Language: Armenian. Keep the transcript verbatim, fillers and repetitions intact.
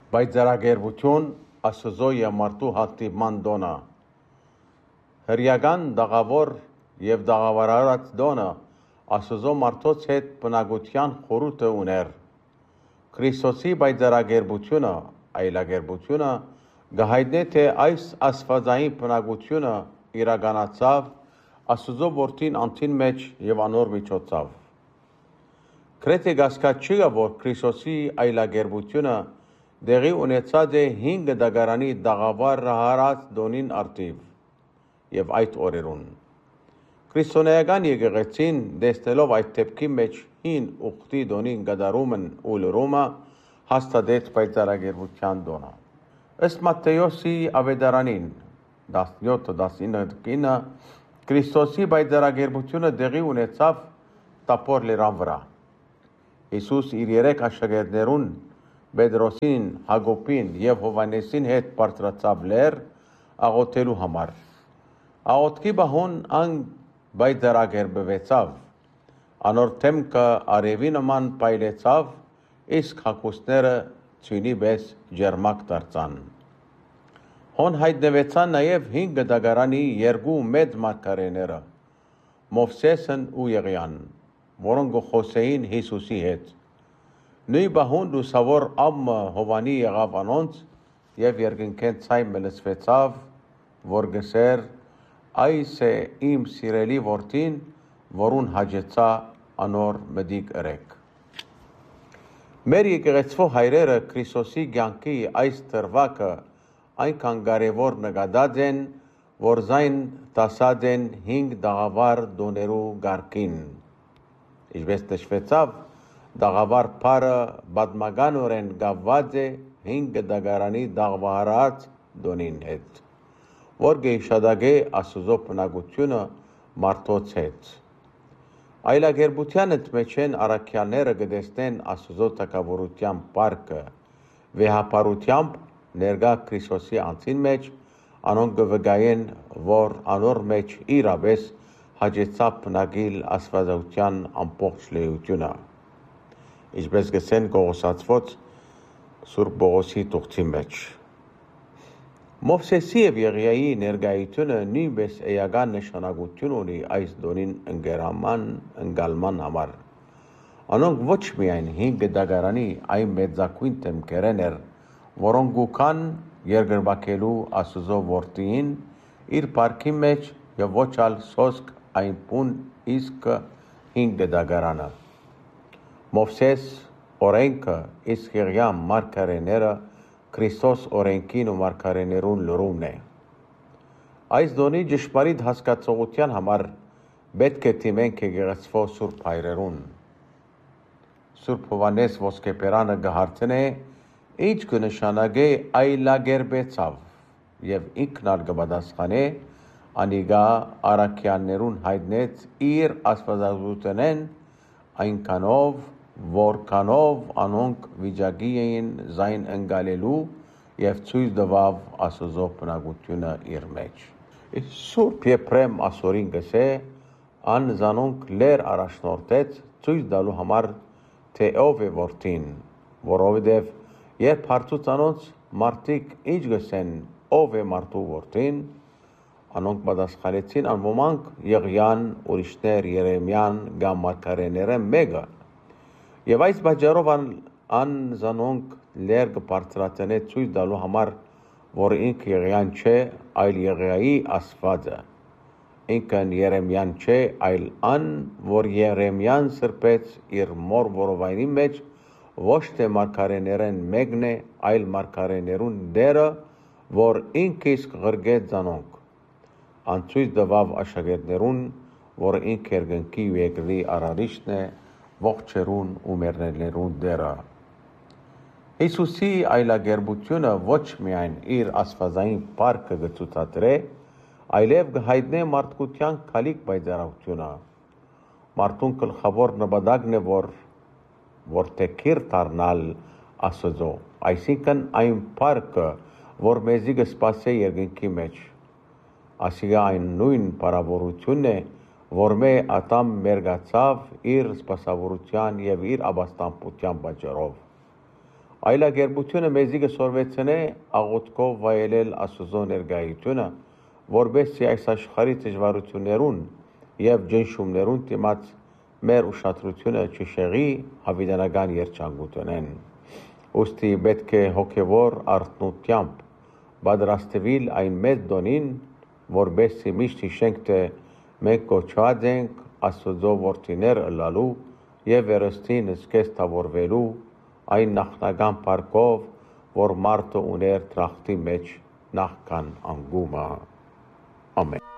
Բայց ձեռագերբություն Աստծո և մարդու հանդիպման տոնը, հրեական դաղավոր և դաղավարարած տոնը Աստծո մարդոց հետ բնակության խորհուրդը ուներ։ Քրիստոսի պայծառագերբությունը, այլագերբությունը կհայտնի, թե այս աստվածային բնակությունը իրականացավ Աստծո Որդին անձին մեջ և անոր միջոցով։ Գրեթե կասկած չի, որ Քրիստոսի այլագերբությունը տեղի ունեցած է հինգ դագարանի դաղավարարած տոնին առթիվ և այդ օրերուն։ Քրիստոնեական եկեղեցին, տեսնելով այդ դեպքի մեջ հին ուխտի տոնին կատարումն ու լրումը, հաստատեց պայծառագերբության տոնը։ Ըստ Մատթեոսի ավետարանին տասնյոթ տասնինը Քրիստոսի պայծառագերբությունը տեղի ունեցավ Տափոր լեռան վրա։ Հիսուս իր երեք աշակերտներուն Պետրոսին, Հակոբին և Հովհաննեսին հետ բարձրացավ լեռ աղոթելու համար։ Աղոթքի պահուն ան պայծառագերբվեցավ, անոր դեմքը արևի նման փայլեցավ, իսկ հագուստները ցույնի պես ջերմակ դարձան։ Հոն հայտնվեցան նաև հինգ դագարանի երկու մեծ մարգարեները՝ Մովսեսն ու Եղիան, որոնք խոսեին Հիսուսի հետ։ Նույն պահուն լուսավոր ամը Հովանի եղավ անոնց և երկնքեն ձայն լսվեցավ, որ գսեր. «Այս է իմ սիրելի որդին, որուն հաճեցա, անոր մտիկ ըրեք»։ Մեր եկեղեցվո հայրերը Քրիստոսի կյանքի այս դրվագը այնքան կարևոր նկատած են, որ զայն դասած են հինգ դաղավար տոներու կարգին։ Ինչպես նշվեցավ, դաղավար բառը պատմականորեն կապված է հինգ դագարանի դաղավարած տոնին հետ, որ կհիշատակե Աստծո բնակությունը մարդոց հետ։ Այլագերբության ընդմեջեն առաքյալները կտեսնեն Աստծո թագավորության պարկը, վեհապարությամբ ներկա Քրիստոսի անձին մեջ, անոնք կվկայեն, որ անոր մեջ իրապես հաճեցավ բնակիլ աստվածության ամբողջ լեյությունը, ինչպես գսեն Կողոսացված Սուրբ Պողոսի տողթի մեջ։ Մովսեսի և Եղիայի ներկայությունը նույնպես էական նշանակություն ունի այս տոնին ընկալման համար։ Անոնք ոչ միայն հինգ դագարանի այն մեծագույն դեմքերեն էր, որոնք կուքան երկրպագելու Աստծո Որդիին իր պարքի մեջ և ոչ ալ սոսկ այն բուն իսկ հինգ դագարանը։ Մովսես օրենքը, իսկ Եղիա մարգարեները Քրիստոս օրենքին ու մարգարեներուն լրումն է։ Այս տոնի ճշմարիտ հասկացողության համար պետք է դիմենք եկեղեցվո սուրբ հայրերուն։ Սուրբ Հովհաննես Ոսկեբերանը կհարցնե, ինչ կնշանակե այլագերբեցավ, և ինքն ալ կպատասխանե, անիկա առաքյալներուն հայտնեց իր աստվածածությունեն այնքանով, որքանով անոնք վիճակի էին զայն ընկալելու և ցույց տվավ Աստծո բնակությունը իր մեջ։ Սուրբ Եփրեմ ասորին գսե, ան զանոնք լեր առաջնորդեց ցույց տալու համար, թե ով է Որդին, որովհետև երբ հարցուց անոնց մարդիկ ինչ գսեն, ով է մարդու Որդին, անոնք պատասխանեցին ան ոմանք Եղիան, ուրիշներ Երեմիան կամ մարգարեները մեկը, և այս պատճառով ան զանոնք լեր կբարձրացնե ցույց տալու համար, որ ինքը Եղիան չէ, այլ Եղիայի ասվածը, ինքն Երեմիան չէ, այլ ան, որ Երեմիան սրբեց իր մոր որովայնի մեջ, ոչ թե մարգարեներեն մեկն է, այլ մարգարեներուն դերը, որ ինքը իսկ ղրկեց զանոնք։ Ան ցույց տվավ աշակերտներուն, որ ինքը երկնքի ու երկրի արարիչն է, ողջերուն ու մեռելներուն դերը։ Հիսուսի այլագերբությունը ոչ միայն իր աստվածային պարկը կցուցադրե, այլև կհայտնե մարդկության քալիք պայծառությունը։ Մարդուն գլխավոր նպատակն է, որ որդեգիր դառնալ Աստծո, այսինքն այն պարկը, որ մեզի կսպասե երկնքի մեջ։ Ասիկա այն նույն փառավորությունն է, որ մե Ադամ մերկացավ իր սպասավորության և իր ապաստամբության պատճառով։ Այլագերբությունը մեզի կսորվեցնե աղոթքով վայելել Աստծո ներկայությունը, որբեսի այս աշխարհի դժվարություններուն եւ ջնշումներուն դիմաց մեր ուշադրությունը չշեղի հավիտենական երջանկությունեն։ Ոստի պետք է հոգևոր արթնությամբ պատրաստվել այն մեծ դոնին, որբեսի միշտ հիշենք, թե մենք կոչված ենք Աստծո որդիներ ըլլալու եւ վերստին սկեստավորվելու այն նախնական փառքով, որ մարդը ուներ տրախտի մեջ նախքան անգումը։ Ամեն։